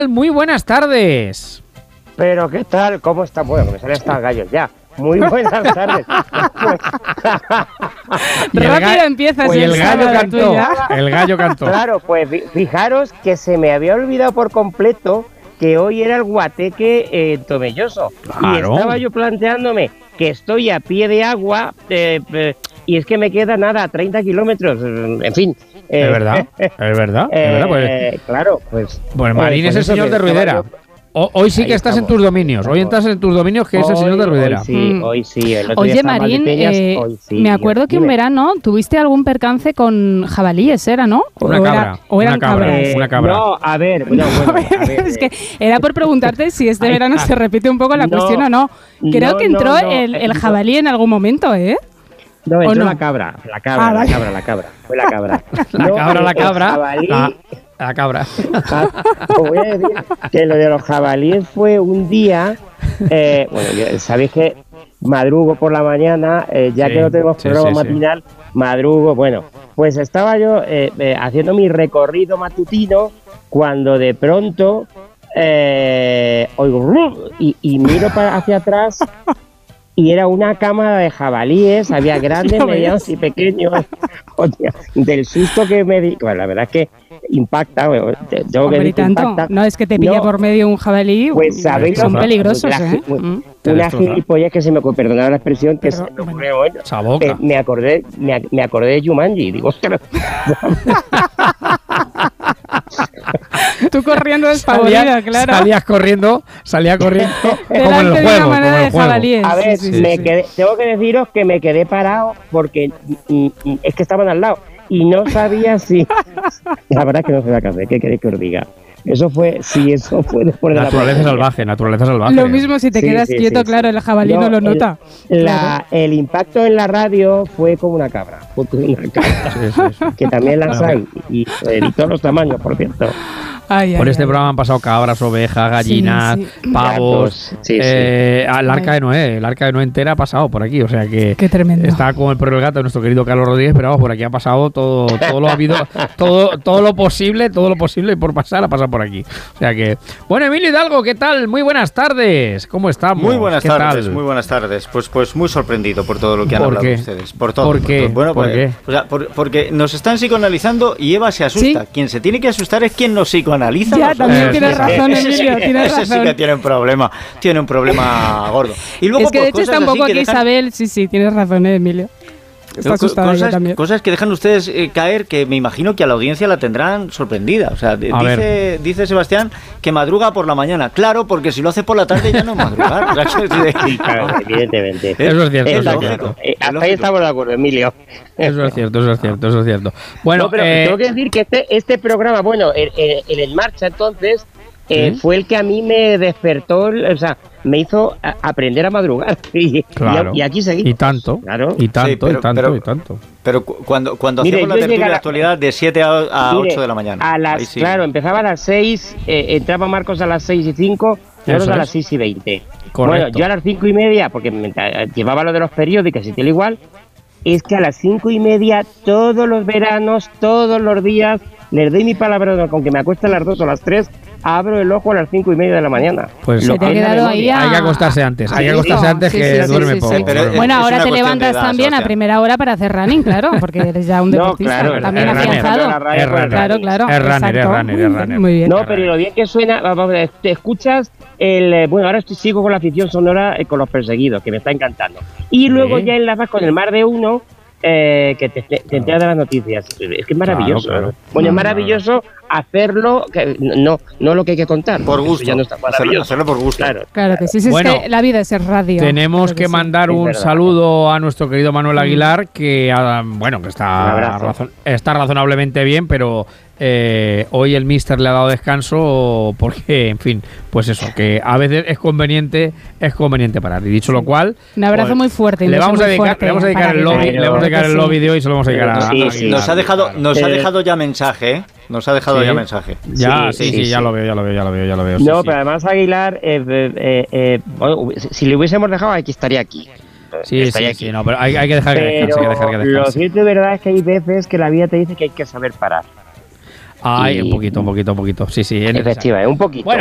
Muy buenas tardes. Pero ¿qué tal? ¿Cómo está? Bueno, que me salen hasta gallos ya. Muy buenas tardes. Rápido empiezas. Pues el gallo cantó. El gallo cantó. Claro, pues fijaros que se me había olvidado por completo que hoy era el guateque Tomelloso. Claro. Y estaba yo planteándome que estoy a pie de agua y es que me queda nada, 30 kilómetros. En fin. Es verdad. Pues, claro, pues. Pues Marín es el señor de Ruidera. Hoy sí que estás en tus dominios. Hoy entras en tus dominios, que es el señor de Ruidera. Hoy sí. Oye, Marín, me acuerdo que un verano tuviste algún percance con jabalíes, ¿era, no? Una cabra. Una cabra. No, a ver. Es que era por preguntarte si este verano se repite un poco la cuestión o no. Creo que entró el jabalí en alún momento, ¿eh? No, entró la cabra. Fue la cabra. La cabra. Os voy a decir que lo de los jabalíes fue un día. Sabéis que madrugo por la mañana, ya que no tenemos programa matinal, madrugo. Bueno, pues estaba yo haciendo mi recorrido matutino cuando de pronto oigo y miro hacia atrás. Y era una cámara de jabalíes, había grandes, medianos y pequeños. Hostia, del susto que me di. Bueno, la verdad es que impacta. Tengo que decir que impacta. No, es que te pilla por medio un jabalí. Pues sabéis, son peligrosos, Una gilipollez que se me ocurrió, perdonad la expresión, que se me ocurrió hoy. Me acordé de Jumanji. Digo, ostras. Tú corriendo despavorida, claro. Salía corriendo como en el juego. A ver, tengo que deciros que me quedé parado porque es que estaban al lado y no sabía si... La verdad es que no sabía qué hacer, ¿qué queréis que os diga? Eso fue después de naturaleza salvaje. Lo mismo si te quedas quieto, claro, el jabalí no lo nota. El impacto en la radio fue como una cabra. Que también las hay y de todos los tamaños, por cierto. Por este programa han pasado cabras, ovejas, gallinas, pavos. El arca de Noé. El arca de Noé entera ha pasado por aquí. O sea que qué tremendo. Está como el perro del gato de nuestro querido Carlos Rodríguez, pero vamos, por aquí ha pasado todo lo habido, todo lo posible y por pasar ha pasado por aquí. O sea que, bueno, Emilio Hidalgo, ¿qué tal? Muy buenas tardes. ¿Cómo estamos? Muy buenas tardes. Pues muy sorprendido por todo lo que han hablado ustedes. Por todo. ¿Por qué? Bueno, ¿Por qué? O sea, porque nos están psicoanalizando y Eva se asusta. ¿Sí? Quien se tiene que asustar es quien nos psicoanaliza. Ya, también tienes razón, Emilio, ese sí que tiene un problema gordo. Y luego, es que de hecho está un poco aquí Isabel, sí, tienes razón, Emilio. Está asustada ella también. Cosas que dejan ustedes caer que me imagino que a la audiencia la tendrán sorprendida. O sea, dice Sebastián que madruga por la mañana. Claro, porque si lo hace por la tarde ya no es madrugar. Claro, evidentemente. Eso es cierto. Hasta ahí estamos de acuerdo, Emilio. Eso es cierto. Bueno, pero tengo que decir que este programa, bueno, el En Marcha entonces, fue el que a mí me despertó, o sea, me hizo aprender a madrugar. Y aquí seguimos. Y tanto. Pero cuando hacemos la tertulia de actualidad de 7 a 8 de la mañana. Claro, empezaba a las 6, entraba Marcos a las 6:05, nosotros a las 6:20. Correcto. Bueno, yo a las 5:30, porque llevaba lo de los periódicos y tal igual, es que a las 5:30 todos los veranos, todos los días, les doy mi palabra con que me acueste a las 2 o a las 3, abro el ojo a las 5:30 de la mañana. Pues se te ha quedado ahí hay que acostarse antes. Que duerme poco. Bueno, ahora te levantas también a primera hora para hacer running, claro, porque eres ya un deportista también afianzado. Claro. Es runner. Muy bien. No, pero lo bien que suena, te escuchas bueno, ahora sigo con la afición sonora con Los Perseguidos, que me está encantando. Y luego ya enlazas con El Mar de Uno, que te enteras de las noticias. Es que es maravilloso. Claro. Bueno, es maravilloso hacerlo, no lo que hay que contar. Por gusto. Ya no está maravilloso. Hacerlo por gusto. Claro que sí, es que la vida es radio. Tenemos que mandar un saludo a nuestro querido Manuel Aguilar, que está razonablemente bien, pero hoy el míster le ha dado descanso porque, en fin, pues eso, que a veces es conveniente parar. Y dicho lo cual, un abrazo muy fuerte. Le vamos a dedicar el lobby de hoy, se lo vamos a dedicar a Nos ha dejado ya mensaje, ¿eh? Nos ha dejado ya mensaje. Ya lo veo. No, pero además Aguilar, bueno, si le hubiésemos dejado, aquí estaría aquí. No, pero hay que dejar que descanse. Lo cierto y verdad es que hay veces que la vida te dice que hay que saber parar. Ay, un poquito. Sí, sí. Efectivamente, un poquito. Bueno,